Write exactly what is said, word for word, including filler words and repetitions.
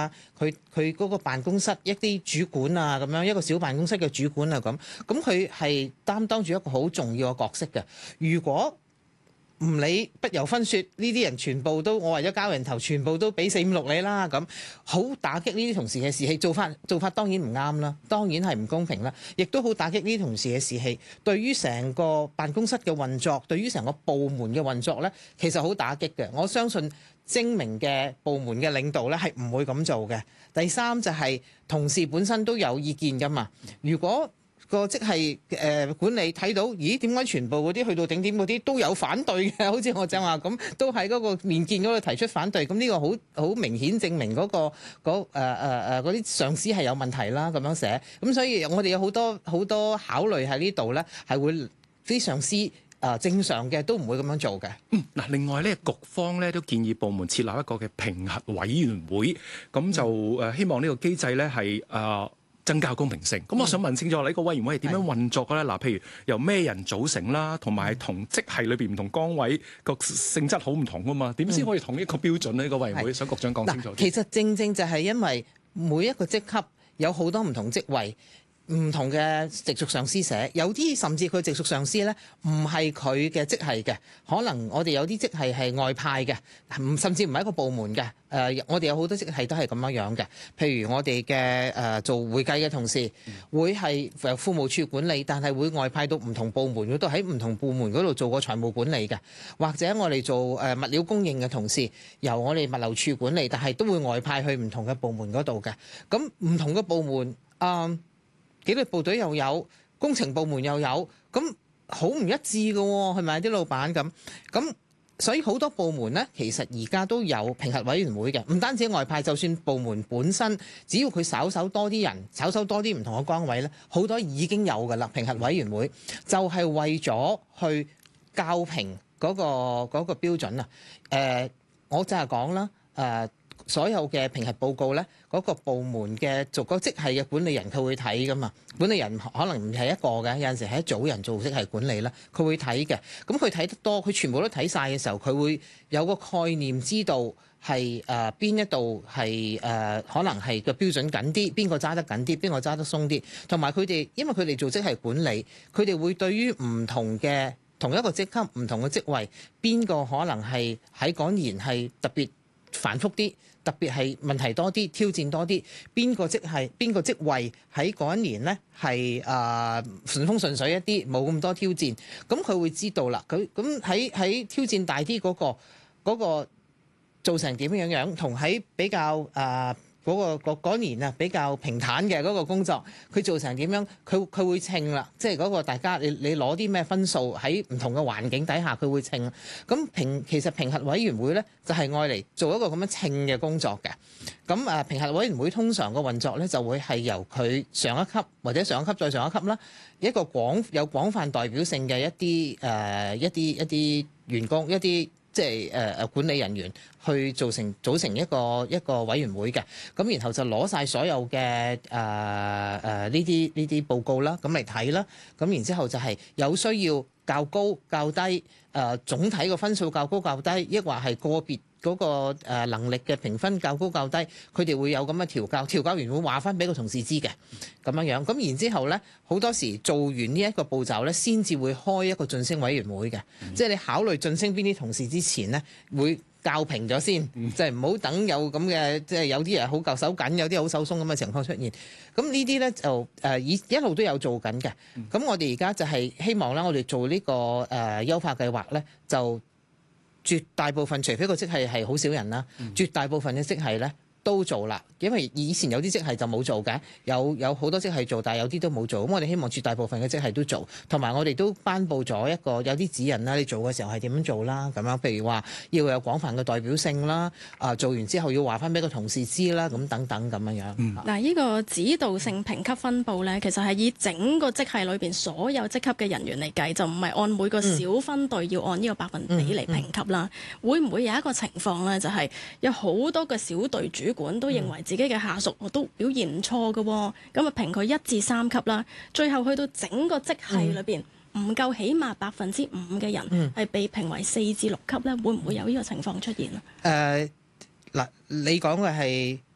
啊，佢佢嗰個辦公室一啲主管啊咁樣，一個小辦公室嘅主管啊咁，咁佢係擔當住一個好重要嘅角色嘅。如果唔理不由分說，呢啲人全部都我為咗交人頭，全部都俾四五六你啦，咁好打擊呢啲同事嘅士氣，做法做法當然唔啱啦，當然係唔公平啦，亦都好打擊呢啲同事嘅士氣，對於成個辦公室嘅運作，對於成個部門嘅運作呢，其實好打擊嘅。我相信精明嘅部門嘅領導呢係唔會咁做嘅。第三就係同事本身都有意見㗎嘛，如果個即係誒管理睇到，咦點解全部嗰啲去到頂點嗰啲都有反對嘅？好似我正話咁，都喺嗰個面見嗰度提出反對，咁呢個好好明顯證明嗰、嗰個嗰誒誒誒嗰啲上司係有問題啦。咁樣寫，咁所以我哋有好多好多考慮喺呢度咧，係會啲上司誒、呃、正常嘅都唔會咁樣做嘅。 嗯，嗱，另外咧，局方咧都建議部門設立一個嘅評核委員會，咁就誒希望呢個機制咧係誒增加公平性。咁、嗯、我想問清楚，呢、呢個委員會係點樣運作嘅咧？嗱，譬如由咩人組成啦，同埋同職系裏邊唔同崗位個性質好唔同噶嘛？點先可以統一個標準呢？呢、呢個委員會想局長講清楚。 其實正正就係因為每一個職級有好多唔同職位。唔同嘅直屬上司寫，有啲甚至佢直屬上司咧唔係佢嘅職系嘅，可能我哋有啲職系係外派嘅，唔甚至唔係一個部門嘅。誒、呃，我哋有好多職系都係咁樣樣嘅。譬如我哋嘅誒做會計嘅同事，會係由庫務處管理，但係會外派到唔同部門嗰度，喺唔同部門嗰度做過財務管理嘅。或者我哋做誒物料供應嘅同事，由我哋物流處管理，但係都會外派去唔同嘅部門嗰度嘅。咁唔同嘅部門啊。呃紀律部隊又有，工程部門又有，咁好唔一致嘅喎，係咪啲老闆咁？咁所以好多部門呢，其實而家都有評核委員會嘅，唔單止外派，就算部門本身，只要佢稍稍多啲人，稍稍多啲唔同嘅崗位呢，好多已經有㗎啦。評核委員會就係為咗去校評嗰個嗰個標準啊。誒、呃，我就係講啦，誒、呃。所有嘅評核報告咧，嗰、那個部門嘅做個職系嘅管理人佢會睇噶嘛，管理人可能唔係一個嘅，有陣時係一組人做職系管理啦，佢會睇嘅。咁佢睇得多，佢全部都睇晒嘅時候，佢會有個概念，知道係誒邊一度係誒可能係個標準緊啲，邊個揸得緊啲，邊個揸得鬆啲。同埋佢哋，因為佢哋做職系管理，佢哋會對於唔同嘅同一個職級、唔同嘅職位，邊個可能係喺嗰年係特別繁複啲。特別係問題多啲、挑戰多啲，邊個職係邊個職位喺嗰一年呢係誒順風順水一啲，冇咁多挑戰，咁佢會知道啦。佢咁喺喺挑戰大啲嗰個嗰個做成點樣樣，同喺比較誒。呃嗰、嗰個嗰年啊比較平坦嘅嗰個工作，佢做成點樣？佢佢會稱啦，即係嗰個大家你你攞啲咩分數喺唔同嘅環境底下，佢會稱。咁評其實評核委員會咧就係愛嚟做一個咁樣稱嘅工作嘅。咁誒評核委員會通常個運作咧就會係由佢上一級或者上一級再上一級啦，一個廣有廣泛代表性嘅一啲誒、呃、一啲一啲員工一啲。即係誒誒管理人員去做成組成一個一個委員會嘅，咁然後就攞晒所有嘅誒誒呢啲呢啲報告啦，咁嚟睇啦，咁然之後就係有需要較高較低，誒、呃、總體個分數較高較低，抑或係個別嗰個誒能力嘅評分較高較低，佢哋會有咁嘅調教，調教員會話翻俾個同事知嘅咁樣樣。咁然之後咧，好多時做完呢一個步驟咧，先至會開一個晉升委員會嘅，嗯、即係你考慮晉升邊啲同事之前咧，會校評咗先，嗯、即係唔好等有咁嘅，即係有啲人好夠手緊，有啲好手鬆咁嘅情況出現。咁呢啲咧就誒以、呃、一路都有做緊嘅。咁、嗯、我哋而家就係希望咧，我哋做呢、這個誒、呃、優化計劃咧，就絕大部分，除非個職系係好少人啦，嗯、絕大部分嘅職系咧都做啦。因為以前有啲職系就冇做嘅，有有好多職系做，但係有啲都冇做。咁我哋希望絕大部分嘅職系都做，同埋我哋都頒布咗一個有啲指引啦。你做嘅時候係點樣做啦？咁樣譬如話要有廣泛嘅代表性啦，啊做完之後要話翻俾個同事知啦，咁等等咁樣樣。嗱、 嗯，呢個指導性評級分佈咧，其實係以整個職系裏邊所有職級嘅人員嚟計，就唔係按每個小分隊要按呢個百分比嚟評級啦。嗯嗯、會唔會有一個情況咧，就係、是、有好多個小隊主管都認為自己嘅下屬我都表現唔錯嘅，咁啊評佢一至三級啦，最後去到整個職系裏邊唔夠起碼百分之五嘅人係被評為四至六級咧，會唔會有呢個情況出現啊？ 誒嗱、呃，你講嘅係